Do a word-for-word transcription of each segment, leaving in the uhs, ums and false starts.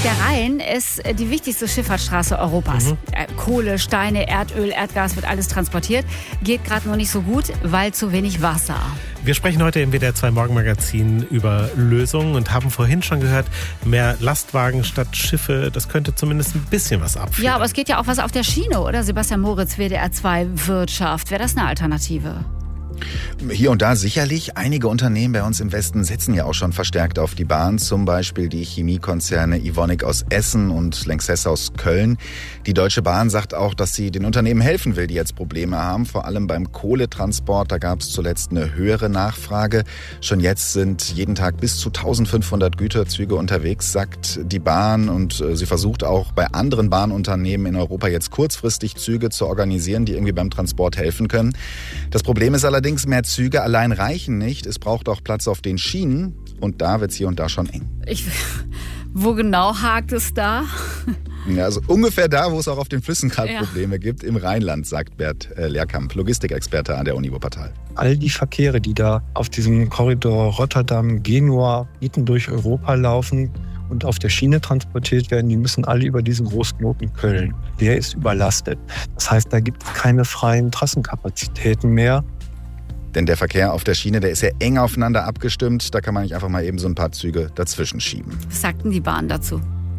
Der Rhein ist die wichtigste Schifffahrtsstraße Europas. Mhm. Kohle, Steine, Erdöl, Erdgas wird alles transportiert. Geht gerade noch nicht so gut, weil zu wenig Wasser. Wir sprechen heute im W D R zwei Morgenmagazin über Lösungen und haben vorhin schon gehört, mehr Lastwagen statt Schiffe, das könnte zumindest ein bisschen was abführen. Ja, aber es geht ja auch was auf der Schiene, oder? Sebastian Moritz, W D R zwei Wirtschaft. Wäre das eine Alternative? Hier und da sicherlich. Einige Unternehmen bei uns im Westen setzen ja auch schon verstärkt auf die Bahn. Zum Beispiel die Chemiekonzerne Evonik aus Essen und Lanxess aus Köln. Die Deutsche Bahn sagt auch, dass sie den Unternehmen helfen will, die jetzt Probleme haben. Vor allem beim Kohletransport, da gab es zuletzt eine höhere Nachfrage. Schon jetzt sind jeden Tag bis zu eintausendfünfhundert Güterzüge unterwegs, sagt die Bahn. Und sie versucht auch bei anderen Bahnunternehmen in Europa jetzt kurzfristig Züge zu organisieren, die irgendwie beim Transport helfen können. Das Problem ist allerdings, mehr Züge allein reichen nicht. Es braucht auch Platz auf den Schienen und da wird es hier und da schon eng. Ich, wo genau hakt es da? Ja, also ungefähr da, wo es auch auf den Flüssen gerade ja. Probleme gibt, im Rheinland, sagt Bert äh, Lehrkamp, Logistikexperte an der Uni Wuppertal. All die Verkehre, die da auf diesem Korridor Rotterdam, Genua, mitten durch Europa laufen und auf der Schiene transportiert werden, die müssen alle über diesen Großknoten Köln. Der ist überlastet. Das heißt, da gibt es keine freien Trassenkapazitäten mehr. Denn der Verkehr auf der Schiene, der ist ja eng aufeinander abgestimmt. Da kann man nicht einfach mal eben so ein paar Züge dazwischen schieben. Was sagt denn die Bahn dazu?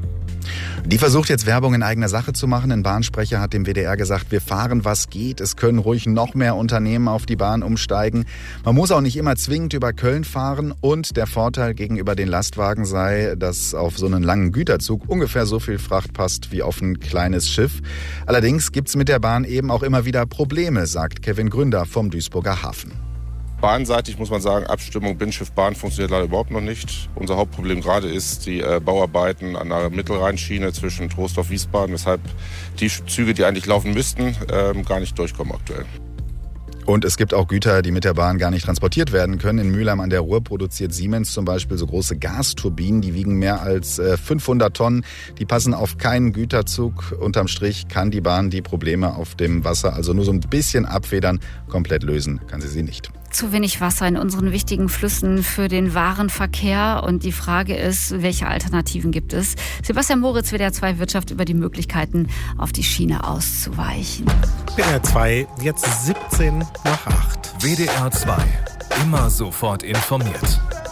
Die versucht jetzt Werbung in eigener Sache zu machen. Ein Bahnsprecher hat dem W D R gesagt, wir fahren, was geht. Es können ruhig noch mehr Unternehmen auf die Bahn umsteigen. Man muss auch nicht immer zwingend über Köln fahren. Und der Vorteil gegenüber den Lastwagen sei, dass auf so einen langen Güterzug ungefähr so viel Fracht passt wie auf ein kleines Schiff. Allerdings gibt's mit der Bahn eben auch immer wieder Probleme, sagt Kevin Gründer vom Duisburger Hafen. Bahnseitig muss man sagen, Abstimmung Binnenschiff-Bahn funktioniert leider überhaupt noch nicht. Unser Hauptproblem gerade ist die äh, Bauarbeiten an der Mittelrheinschiene zwischen Troisdorf-Wiesbaden, weshalb die Züge, die eigentlich laufen müssten, äh, gar nicht durchkommen aktuell. Und es gibt auch Güter, die mit der Bahn gar nicht transportiert werden können. In Mülheim an der Ruhr produziert Siemens zum Beispiel so große Gasturbinen, die wiegen mehr als fünfhundert Tonnen. Die passen auf keinen Güterzug. Unterm Strich kann die Bahn die Probleme auf dem Wasser also nur so ein bisschen abfedern. Komplett lösen kann sie sie nicht. Zu wenig Wasser in unseren wichtigen Flüssen für den Warenverkehr. Und die Frage ist, welche Alternativen gibt es? Sebastian Moritz, W D R zwei Wirtschaft, über die Möglichkeiten, auf die Schiene auszuweichen. W D R zwei, jetzt siebzehn nach acht. W D R zwei, immer sofort informiert.